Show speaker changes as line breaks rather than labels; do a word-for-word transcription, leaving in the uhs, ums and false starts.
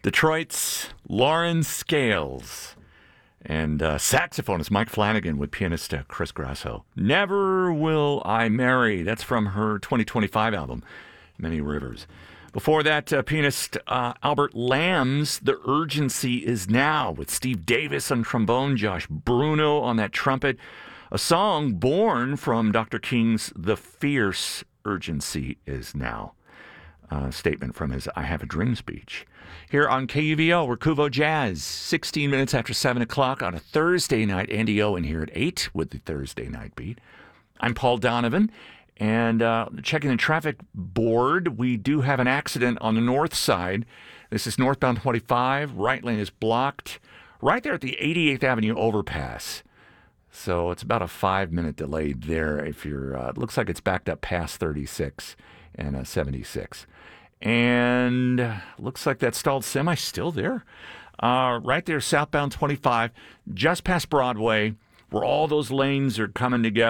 Detroit's Lauren Scales. And uh, saxophonist Mike Flanagan with pianist uh, Chris Grasso. Never Will I Marry. That's from her twenty twenty-five album, Many Rivers. Before that, uh, pianist uh, Albert Lamb's The Urgency Is Now with Steve Davis on trombone, Josh Bruno on that trumpet. A song born from Doctor King's The Fierce Urgency Is Now. Uh, statement from his I Have a Dream speech. Here on K U V O, we're Kuvo Jazz, sixteen minutes after seven o'clock on a Thursday night. Andy Owen here at eight with the Thursday Night Beat. I'm Paul Donovan, and uh, checking the traffic board, we do have an accident on the north side. This is northbound twenty-five. Right lane is blocked right there at the eighty-eighth Avenue overpass. So it's about a five-minute delay there. If you're, uh, it looks like it's backed up past thirty-six and uh, seventy-six. And uh, looks like that stalled semi still there. Uh, right there, southbound twenty-five, just past Broadway, where all those lanes are coming together.